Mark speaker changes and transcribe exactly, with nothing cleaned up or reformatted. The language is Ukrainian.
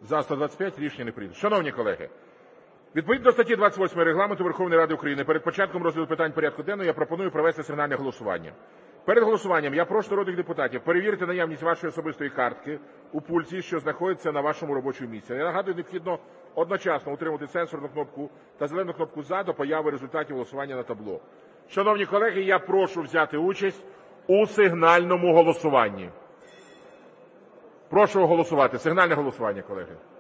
Speaker 1: За – сто двадцять п'ять. Рішення не прийнято. Шановні колеги, відповідно до статті двадцять восьмої Регламенту Верховної Ради України перед початком розгляду питань порядку денного я пропоную провести сигнальне голосування. Перед голосуванням я прошу народних депутатів перевірити наявність вашої особистої картки у пульті, що знаходиться на вашому робочому місці. Я нагадую, необхідно одночасно утримувати сенсорну кнопку та зелену кнопку "За" до появи результатів голосування на табло. Шановні колеги, я прошу взяти участь у сигнальному голосуванні. Прошу голосувати. Сигнальне голосування, колеги.